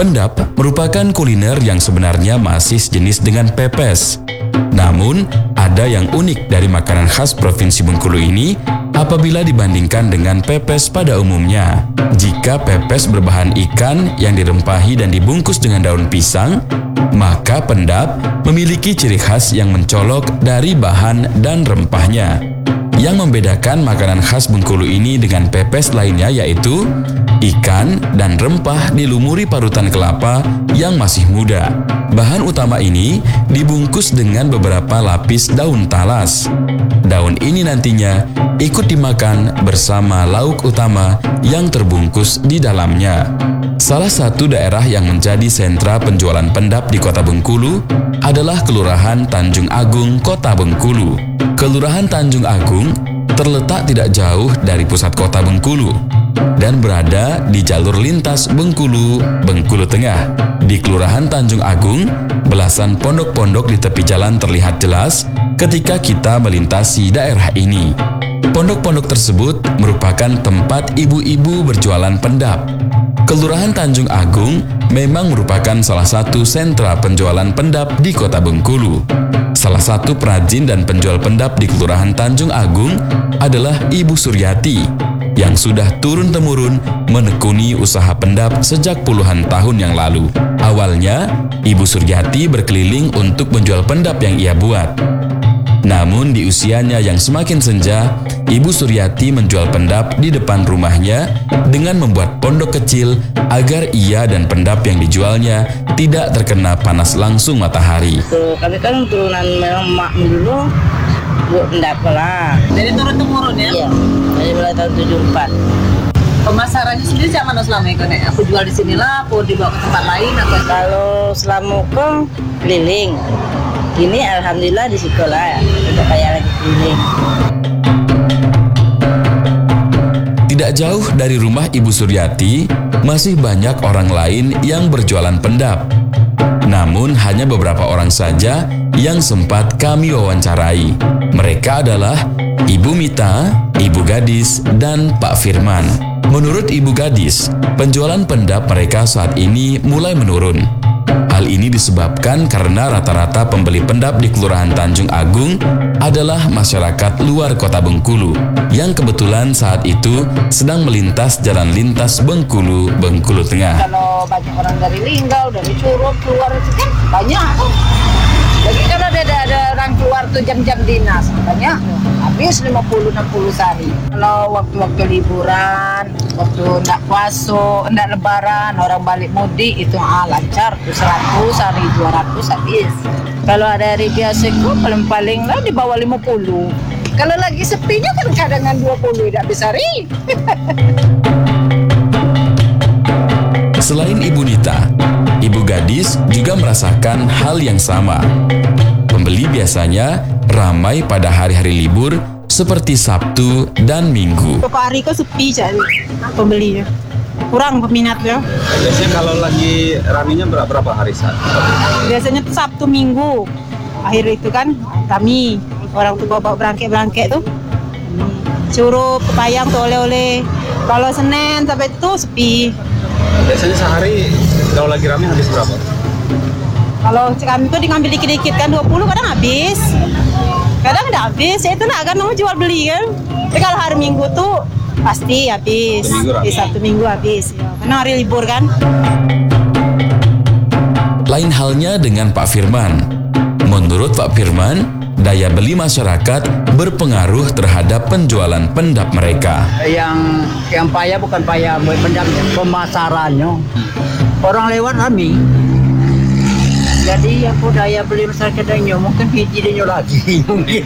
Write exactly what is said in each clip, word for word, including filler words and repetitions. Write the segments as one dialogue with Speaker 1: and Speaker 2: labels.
Speaker 1: Pendap merupakan kuliner yang sebenarnya masih sejenis dengan pepes. Namun, ada yang unik dari makanan khas Provinsi Bengkulu ini apabila dibandingkan dengan pepes pada umumnya. Jika pepes berbahan ikan yang dirempahi dan dibungkus dengan daun pisang, maka pendap memiliki ciri khas yang mencolok dari bahan dan rempahnya. Yang membedakan makanan khas Bengkulu ini dengan pepes lainnya yaitu ikan dan rempah dilumuri parutan kelapa yang masih muda. Bahan utama ini dibungkus dengan beberapa lapis daun talas. Daun ini nantinya ikut dimakan bersama lauk utama yang terbungkus di dalamnya. Salah satu daerah yang menjadi sentra penjualan pendap di Kota Bengkulu adalah Kelurahan Tanjung Agung, Kota Bengkulu. Kelurahan Tanjung Agung terletak tidak jauh dari pusat Kota Bengkulu dan berada di jalur lintas Bengkulu, Bengkulu Tengah. Di Kelurahan Tanjung Agung, belasan pondok-pondok di tepi jalan terlihat jelas ketika kita melintasi daerah ini. Pondok-pondok tersebut merupakan tempat ibu-ibu berjualan pendap. Kelurahan Tanjung Agung memang merupakan salah satu sentra penjualan pendap di Kota Bengkulu. Salah satu perajin dan penjual pendap di Kelurahan Tanjung Agung adalah Ibu Suryati, yang sudah turun-temurun menekuni usaha pendap sejak puluhan tahun yang lalu. Awalnya, Ibu Suryati berkeliling untuk menjual pendap yang ia buat. Namun di usianya yang semakin senja, Ibu Suryati menjual pendap di depan rumahnya dengan membuat pondok kecil agar ia dan pendap yang dijualnya tidak terkena panas langsung matahari.
Speaker 2: Tuh, kami kan turunan memang mak dulu buat pendap lah.
Speaker 3: Jadi turun-temurun ya?
Speaker 2: Iya, dari mulai tahun tujuh puluh empat.
Speaker 3: Pemasarannya sendiri siapa mana selama itu? Nek? Aku jual di sinilah, aku dibawa ke tempat lain atau?
Speaker 2: Kalau selama kong keliling, ini alhamdulillah di sekolah ya, tidak kayak lagi keliling.
Speaker 1: Tidak jauh dari rumah Ibu Suryati, masih banyak orang lain yang berjualan pendap. Namun hanya beberapa orang saja yang sempat kami wawancarai. Mereka adalah Ibu Mita, Ibu Gadis, dan Pak Firman. Menurut Ibu Gadis, penjualan pendap mereka saat ini mulai menurun. Hal ini disebabkan karena rata-rata pembeli pendap di Kelurahan Tanjung Agung adalah masyarakat luar Kota Bengkulu yang kebetulan saat itu sedang melintas jalan lintas Bengkulu, Bengkulu Tengah.
Speaker 3: Kalau banyak orang dari Linggau, dari Curug keluar itu kan banyak. Jadi kalau ada, ada, ada orang keluar tuh jam-jam dinas, banyak. Habis lima puluh enam puluh sehari. Kalau waktu-waktu liburan, waktu nak puasa, nak lebaran, orang balik mudik itu ah, lancar tuh seratus hari, dua ratus habis. Kalau ada hari biasa itu paling-paling lah di bawah lima puluh. Kalau lagi sepinya kan cadangan dua puluh, tidak habis hari.
Speaker 1: Selain Ibu Nita, Ibu Gadis juga merasakan hal yang sama. Pembeli biasanya ramai pada hari-hari libur seperti Sabtu dan Minggu.
Speaker 4: Beberapa hari kok sepi cari pembelinya, kurang peminatnya.
Speaker 5: Biasanya kalau lagi raminya berapa, berapa hari saat?
Speaker 4: Biasanya tuh Sabtu Minggu, akhir itu kan kami orang tuh bawa berangke-berangke tuh, curup, kepayang tuh oleh-oleh. Kalau Senin sampai itu sepi.
Speaker 5: Biasanya sehari kalau lagi rame habis berapa?
Speaker 4: Kalau kami tuh diambil dikit-dikit kan dua puluh kadang habis. Kadang nggak habis, ya itu nak kan mau jual beli kan. Tapi kalau hari Minggu tuh pasti habis. Di Sabtu Minggu habis. Ya. Karena hari libur kan.
Speaker 1: Lain halnya dengan Pak Firman. Menurut Pak Firman, daya beli masyarakat berpengaruh terhadap penjualan pendap mereka.
Speaker 6: Yang yang payah bukan payah pendapnya, pemasarannya. Orang lewat rame. Jadi aku daya beli masyarakat danya mungkin biji danya lagi.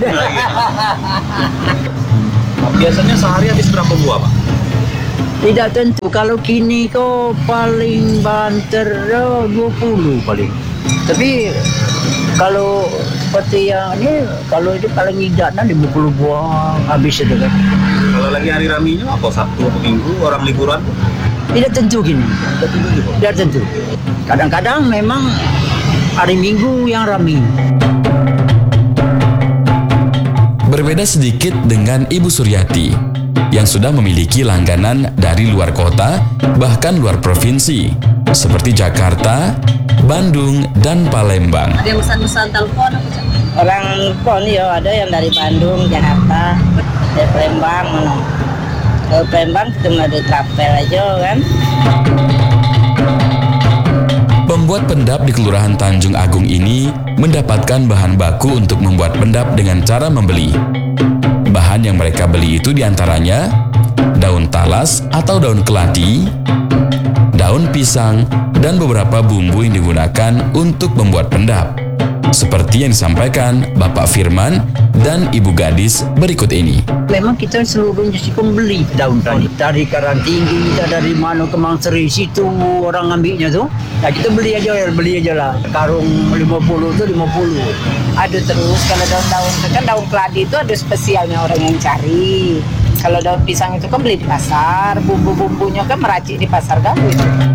Speaker 5: Biasanya sehari habis berapa buah, Pak?
Speaker 6: Tidak tentu. Kalau kini kok paling banter dua puluh paling. Tapi kalau seperti yang ini, kalau itu paling tidaknya lima puluh buah habis itu kan.
Speaker 5: Kalau lagi hari raminya apa? Sabtu atau Minggu, orang liburan?
Speaker 6: Tidak tentu gini.
Speaker 5: Tidak tentu juga.
Speaker 6: Tidak tentu. Kadang-kadang memang hari Minggu yang ramai.
Speaker 1: Berbeda sedikit dengan Ibu Suryati yang sudah memiliki langganan dari luar kota bahkan luar provinsi. seperti Jakarta, Bandung, dan Palembang.
Speaker 4: Ada yang pesan-pesan telepon apa Cak?
Speaker 2: Orang pon ya ada yang dari Bandung, Jakarta, dari Palembang, mana? Ke Palembang kita melalui trapel aja kan.
Speaker 1: Pembuat pendap di Kelurahan Tanjung Agung ini mendapatkan bahan baku untuk membuat pendap dengan cara membeli. Bahan yang mereka beli itu diantaranya daun talas atau daun keladi, daun pisang, dan beberapa bumbu yang digunakan untuk membuat pendap. Seperti yang disampaikan Bapak Firman dan Ibu Gadis berikut ini.
Speaker 6: Memang kita seluruhnya sih pembeli daun tadi. Dari Karang Tinggi, kita dari mana ke Mangseri, situ orang ambilnya tuh. Nah kita beli aja, beli aja lah. Karung lima puluh tuh lima puluh.
Speaker 3: Ada terus kalau daun-daun itu kan daun keladi itu ada spesialnya orang yang cari. Kalau daun pisang itu kan beli di pasar, bumbu-bumbunya kan meracik di pasar gawe.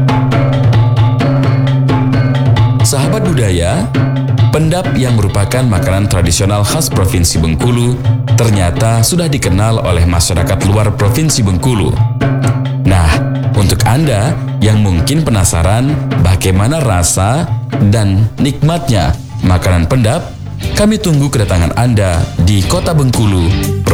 Speaker 1: Sahabat budaya, pendap yang merupakan makanan tradisional khas Provinsi Bengkulu ternyata sudah dikenal oleh masyarakat luar Provinsi Bengkulu. Nah, untuk Anda yang mungkin penasaran bagaimana rasa dan nikmatnya makanan pendap, kami tunggu kedatangan Anda di Kota Bengkulu,